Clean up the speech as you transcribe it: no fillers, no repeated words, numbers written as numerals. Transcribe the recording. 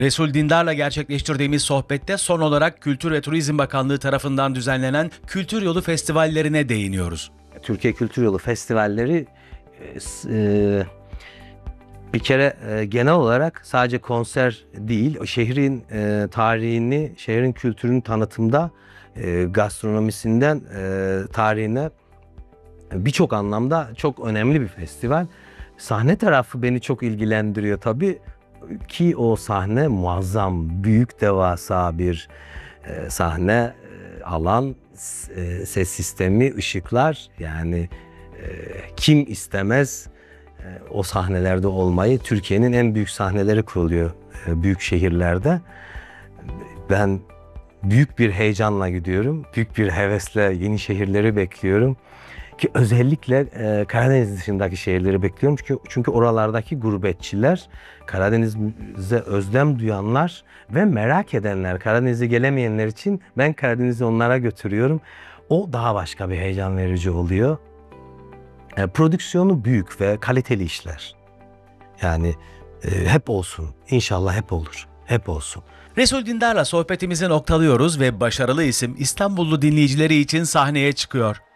Resul Dindar'la gerçekleştirdiğimiz sohbette son olarak Kültür ve Turizm Bakanlığı tarafından düzenlenen Kültür Yolu Festivallerine değiniyoruz. Türkiye Kültür Yolu Festivalleri bir kere genel olarak sadece konser değil, o şehrin tarihini, şehrin kültürünü tanıtımda, gastronomisinden tarihine birçok anlamda çok önemli bir festival. Sahne tarafı beni çok ilgilendiriyor tabii ki o sahne muazzam, büyük devasa bir sahne, alan, ses sistemi, ışıklar yani kim istemez o sahnelerde olmayı. Türkiye'nin en büyük sahneleri kuruluyor büyük şehirlerde. Ben büyük bir heyecanla gidiyorum. Büyük bir hevesle yeni şehirleri bekliyorum. Ki özellikle Karadeniz dışındaki şehirleri bekliyorum. Çünkü oralardaki gurbetçiler, Karadeniz'e özlem duyanlar ve merak edenler, Karadeniz'e gelemeyenler için ben Karadeniz'i onlara götürüyorum. O daha başka bir heyecan verici oluyor. Prodüksiyonu büyük ve kaliteli işler. Yani hep olsun. İnşallah hep olur. Hep olsun. Resul Dindar'la sohbetimizi noktalıyoruz ve başarılı isim İstanbullu dinleyicileri için sahneye çıkıyor.